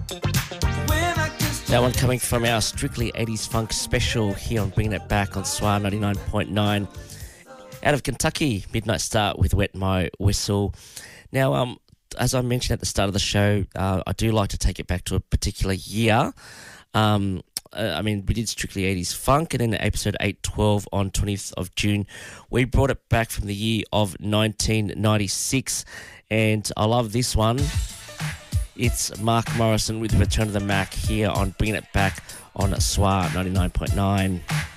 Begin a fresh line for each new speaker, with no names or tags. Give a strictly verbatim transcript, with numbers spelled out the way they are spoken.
That one coming from our Strictly eighties Funk special here on Bringing It Back on S W R ninety-nine point nine. Out of Kentucky, Midnight Start with Wet My Whistle. Now, um, as I mentioned at the start of the show, uh, I do like to take it back to a particular year. Um, uh, I mean, we did Strictly eighties Funk, and in episode eight twelve on twentieth of June, we brought it back from the year of nineteen ninety-six, and I love this one. It's Mark Morrison with Return to the Mac here on Bringing It Back on S W R ninety-nine point nine.